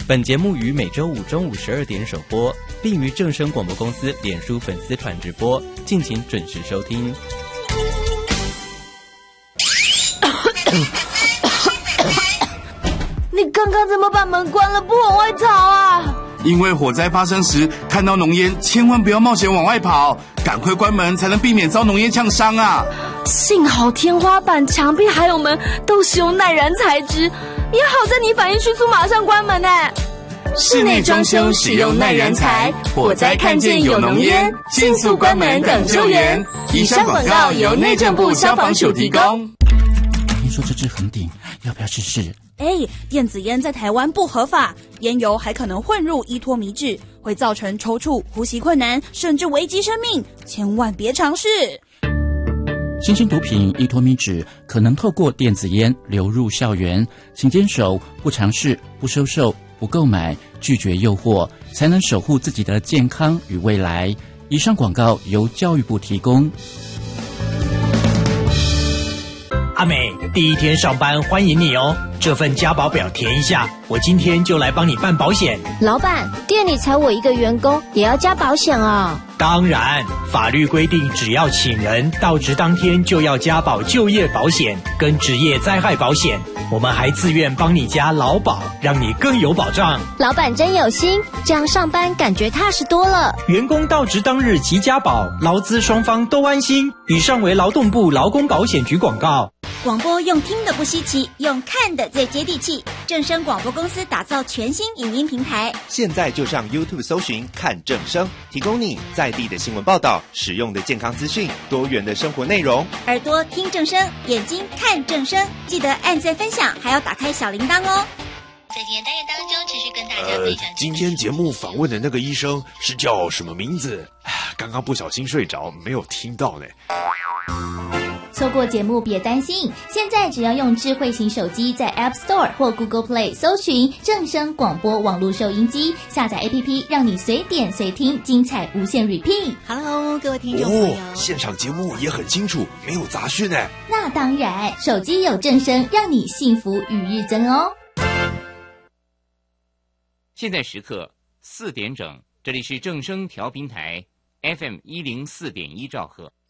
本节目于每周五中午12点首播，并于正声广播公司脸书粉丝团直播，敬请准时收听。 你刚刚怎么把门关了，不往外逃啊？ 因为火灾发生时看到浓烟，千万不要冒险往外跑，赶快关门才能避免遭浓烟呛伤啊！ 幸好天花板、墙壁还有门都使用耐燃材质，也好在你反应迅速，马上关门呢。 室内装修使用耐燃材，火灾看见有浓烟，迅速关门等救援。以上广告由内政部消防署提供。 听说这支很顶，要不要试试？ 电子烟在台湾不合法，烟油还可能混入依托米脂，会造成抽搐、呼吸困难，甚至危及生命，千万别尝试。 新兴毒品依托米脂可能透过电子烟流入校园，请坚守不尝试、不收受、不购买，拒绝诱惑，才能守护自己的健康与未来。以上广告由教育部提供。 阿美，第一天上班欢迎你哦，这份家保表填一下，我今天就来帮你办保险。 老板，店里才我一个员工，也要加保险啊？ 当然，法律规定只要请人到职当天就要加保就业保险跟职业灾害保险，我们还自愿帮你加劳保，让你更有保障。 老板真有心，这样上班感觉踏实多了。 员工到职当日即加保，劳资双方都安心。以上为劳动部劳工保险局广告。 广播用听的不稀奇，用看的最接地气。正声广播公司打造全新影音平台， 现在就上 YouTube 搜寻看正声，提供你在地的新闻报道、实用的健康资讯、多元的生活内容。 耳朵听正声，眼睛看正声，记得按赞分享，还要打开小铃铛哦。 在今天单元当中，持续跟大家分享。 今天节目访问的那个医生是叫什么名字？刚刚不小心睡着，没有听到呢。 错过节目别担心，现在只要用智慧型手机在 App Store 或 Google Play 搜寻正声广播网络收音机，下载 APP 让你随点随听，精彩无限 repeat。 Hello， 各位听众朋友， 现场节目也很清楚，没有杂讯呢。 那当然，手机有正声，让你幸福与日增哦。 现在时刻4点整，这里是正声调频台 FM104.1兆赫。